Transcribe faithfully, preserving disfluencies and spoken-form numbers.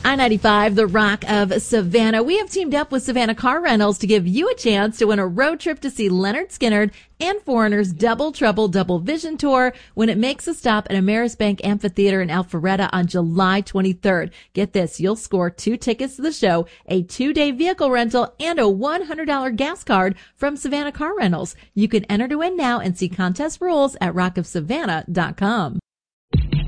I ninety-five, the Rock of Savannah. We have teamed up with Savannah Car Rentals to give you a chance to win a road trip to see Leonard Skinner and Foreigner's Double Trouble Double Vision Tour when it makes a stop at Amerisbank Amphitheater in Alpharetta on July twenty-third. Get this, you'll score two tickets to the show, a two-day vehicle rental, and a one hundred dollars gas card from Savannah Car Rentals. You can enter to win now and see contest rules at rock of savannah dot com.